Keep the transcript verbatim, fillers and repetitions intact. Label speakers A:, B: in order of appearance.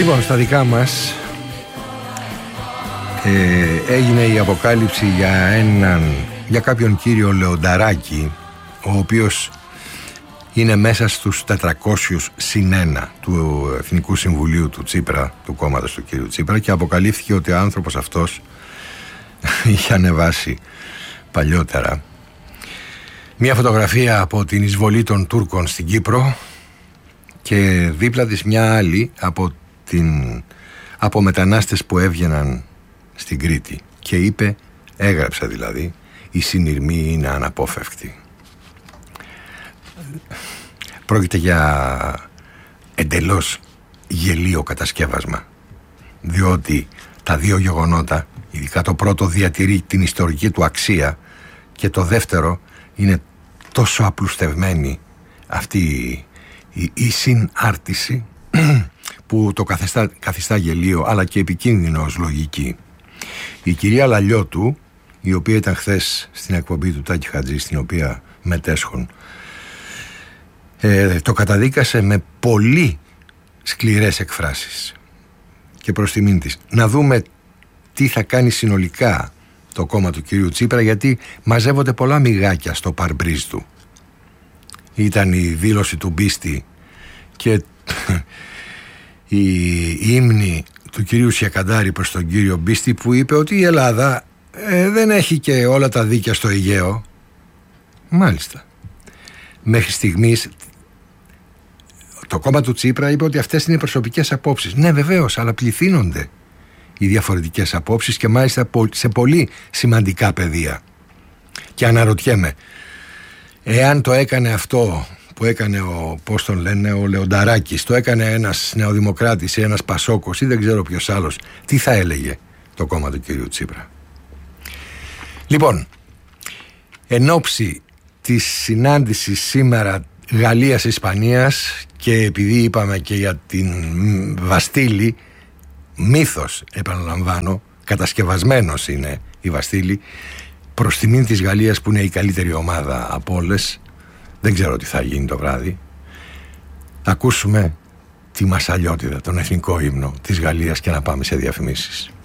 A: Λοιπόν, στα δικά μας ε, έγινε η αποκάλυψη για έναν, για κάποιον κύριο Λεονταράκη, ο οποίος είναι μέσα στους τετρακόσιους συν ένα του Εθνικού Συμβουλίου του Τσίπρα, του κόμματος του κύριου Τσίπρα, και αποκαλύφθηκε ότι ο άνθρωπος αυτός είχε ανεβάσει παλιότερα μια φωτογραφία από την εισβολή των Τούρκων στην Κύπρο και δίπλα της μια άλλη από, την, από μετανάστες που έβγαιναν στην Κρήτη, και είπε, έγραψε δηλαδή, η συνειρμή είναι αναπόφευκτη. Πρόκειται για εντελώς γελίο κατασκεύασμα, διότι τα δύο γεγονότα, ειδικά το πρώτο διατηρεί την ιστορική του αξία και το δεύτερο είναι τόσο απλουστευμένη αυτή η, η συνάρτηση που το καθιστά, καθιστά γελίο αλλά και επικίνδυνο ως λογική. Η κυρία Λαλιώτου, η οποία ήταν χθες στην εκπομπή του Τάκη Χατζή, στην οποία μετέσχουν, ε, το καταδίκασε με πολύ σκληρές εκφράσεις και προς τιμήν της. Να δούμε τι θα κάνει συνολικά το κόμμα του κυρίου Τσίπρα, γιατί μαζεύονται πολλά μυγάκια στο παρμπρίζ του. Ήταν η δήλωση του Μπίστη και η ύμνη του κυρίου Σιακαντάρη προς τον κύριο Μπίστη, που είπε ότι η Ελλάδα ε, δεν έχει και όλα τα δίκαια στο Αιγαίο. Μάλιστα. Μέχρι στιγμής το κόμμα του Τσίπρα είπε ότι αυτές είναι οι προσωπικές απόψεις. Ναι, βεβαίως, αλλά πληθύνονται οι διαφορετικές απόψεις και μάλιστα σε πολύ σημαντικά πεδία. Και αναρωτιέμαι, εάν το έκανε αυτό που έκανε ο, πώς τον λένε, ο Λεονταράκης, το έκανε ένας νεοδημοκράτης ή ένας Πασόκος ή δεν ξέρω ποιος άλλος, τι θα έλεγε το κόμμα του κυρίου Τσίπρα? Λοιπόν, εν ώψη της συνάντησης σήμερα Γαλλίας-Ισπανίας, και επειδή είπαμε και για την Βαστίλη, μύθος, επαναλαμβάνω, κατασκευασμένος είναι η Βαστίλη, προς τιμήν της Γαλλίας που είναι η καλύτερη ομάδα από όλες, δεν ξέρω τι θα γίνει το βράδυ. Ακούσουμε τη Μασαλιώτιδα, τον εθνικό ύμνο της Γαλλίας, και να πάμε σε διαφημίσεις.